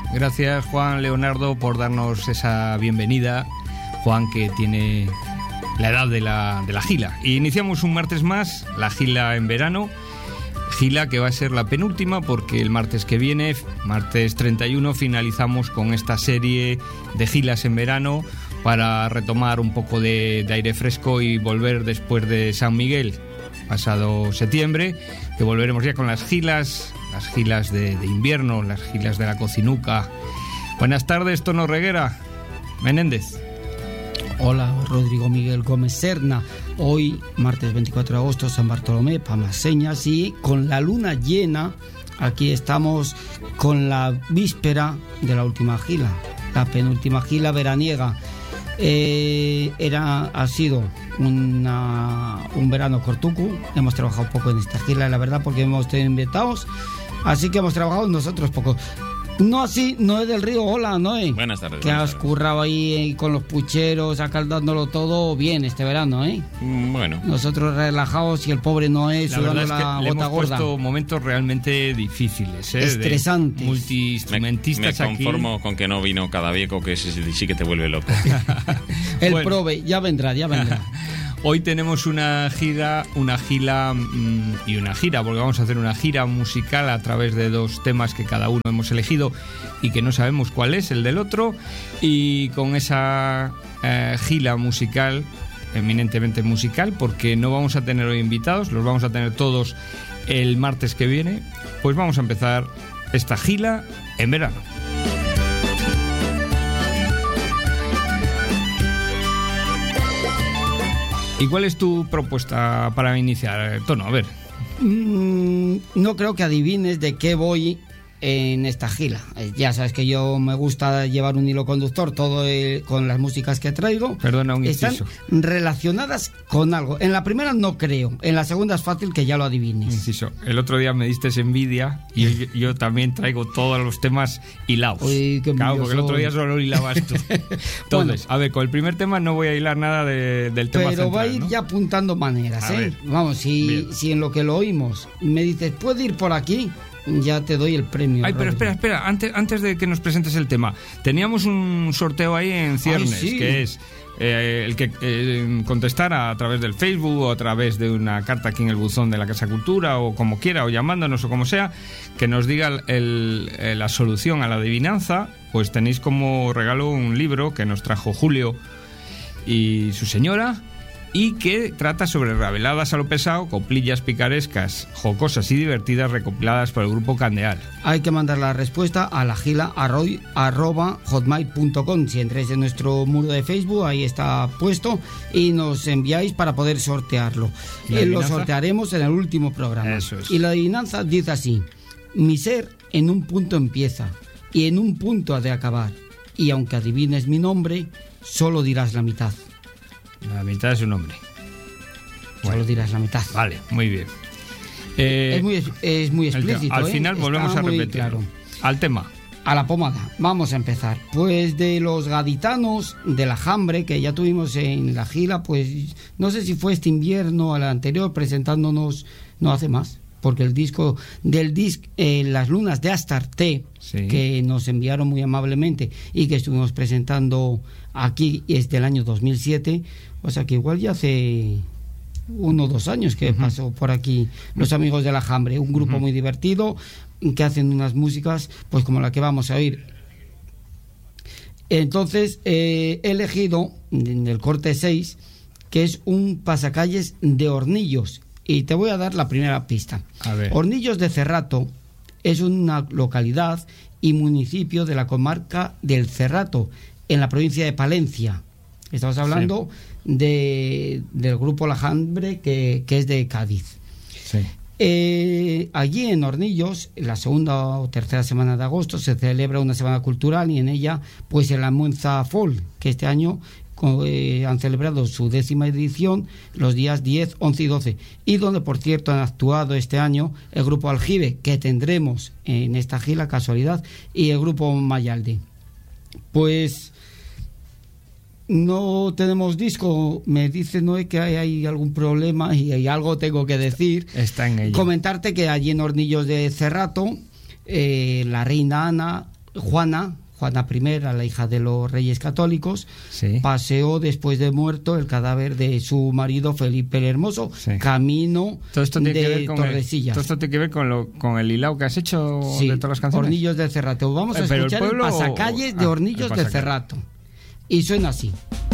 Gracias, Juan Leonardo, por darnos esa bienvenida. Juan, que tiene la edad de la gila. Y iniciamos un martes más, la gila en verano. Gila que va a ser la penúltima, porque el martes que viene, martes 31, finalizamos con esta serie de gilas en verano para retomar un poco de aire fresco y volver después de San Miguel, pasado septiembre, que volveremos ya con las gilas de invierno, las gilas de la Cocinuca. Buenas tardes, Tono Reguera, Menéndez. Hola, Rodrigo Miguel Gómez Serna. Hoy, martes 24 de agosto, San Bartolomé, Pamaseñas, y con la luna llena, aquí estamos con la víspera de la última gila, la penúltima gila veraniega. Ha sido un verano cortuco. Hemos trabajado un poco en esta gila, la verdad, porque hemos tenido invitados, así que hemos trabajado nosotros poco. No así, Noé del Río, hola Noé. Buenas tardes. Que has currado ahí con los pucheros, acaldándolo todo bien este verano, ¿eh? Bueno. Nosotros relajados y el pobre Noé sudando la gota gorda. Hemos puesto momentos realmente difíciles, estresantes. Multiinstrumentistas aquí. Me conformo con que no vino Cadavieco, que sí que te vuelve loco. El bueno. Prove, ya vendrá. Hoy tenemos una gila y una gira, porque vamos a hacer una gira musical a través de dos temas que cada uno hemos elegido y que no sabemos cuál es el del otro, y con esa gila musical, eminentemente musical, porque no vamos a tener hoy invitados, los vamos a tener todos el martes que viene, pues vamos a empezar esta gila en verano. ¿Y cuál es tu propuesta para iniciar, Tono? A ver. No creo que adivines de qué voy en esta gila. Ya sabes que yo me gusta llevar un hilo conductor con las músicas que traigo. Perdona, un inciso. Están relacionadas con algo. En la primera no creo, en la segunda es fácil que ya lo adivines. Inciso. El otro día me diste envidia y yo también traigo todos los temas hilados. Uy, qué claro, porque el otro día solo hilabas tú. Entonces, bueno, a ver, con el primer tema no voy a hilar nada del tema pero central, va a ir, ¿no?, ya apuntando maneras, ¿eh? Vamos, si en lo que lo oímos me dices, ¿puede ir por aquí?, ya te doy el premio. Ay, pero espera, antes de que nos presentes el tema, teníamos un sorteo ahí en ciernes. Sí. Que es el que contestara a través del Facebook o a través de una carta aquí en el buzón de la Casa Cultura, o como quiera, o llamándonos o como sea, que nos diga la solución a la adivinanza. Pues tenéis como regalo un libro que nos trajo Julio y su señora, y que trata sobre rabeladas a lo pesado, coplillas picarescas, jocosas y divertidas recopiladas por el grupo Candeal. Hay que mandar la respuesta a lagila@hotmail.com. Si entráis en nuestro muro de Facebook, ahí está puesto, y nos enviáis para poder sortearlo. Lo sortearemos en el último programa. Eso es. Y la adivinanza dice así: mi ser en un punto empieza y en un punto ha de acabar, y aunque adivines mi nombre, solo dirás la mitad. La mitad es un nombre. Solo dirás la mitad. Vale, muy bien. Es muy explícito. Al final volvemos a repetir. Claro. Al tema. A la pomada. Vamos a empezar. Pues de los gaditanos del Ajambre, que ya tuvimos en la gila, pues no sé si fue este invierno o el anterior, presentándonos, no hace más, porque el disco Las Lunas de Astarte, sí, que nos enviaron muy amablemente y que estuvimos presentando aquí, es del año 2007, o sea que igual ya hace 1 o 2 años que pasó por aquí los amigos del Ajambre, un grupo muy divertido que hacen unas músicas pues como la que vamos a oír. Entonces he elegido en el corte 6, que es un pasacalles de Hornillos, y te voy a dar la primera pista. A ver. Hornillos de Cerrato es una localidad y municipio de la comarca del Cerrato, en la provincia de Palencia. Estamos hablando del grupo El Ajambre, que es de Cádiz. Sí. Allí en Hornillos, la segunda o tercera semana de agosto, se celebra una semana cultural, y en ella pues el Amuenza Folk, que este año han celebrado su 10ª edición los días 10, 11 y 12, y donde por cierto han actuado este año el grupo Aljibe, que tendremos en esta gila, casualidad, y el grupo Mayalde. Pues no tenemos disco, me dice Noé que hay algún problema y algo tengo que decir. Está en ello. Comentarte que allí en Hornillos de Cerrato, la reina Ana Juana I, la hija de los reyes católicos, Sí. paseó después de muerto el cadáver de su marido Felipe el Hermoso, Sí. camino Todo esto tiene que de ver con Tordesillas. todo esto tiene que ver con el hilao que has hecho Sí, de todas las canciones. Hornillos del Cerrato. Vamos a Pero el escuchar el pueblo pasacalles o- de el Hornillos del pasacalles. Cerrato. Y suena así.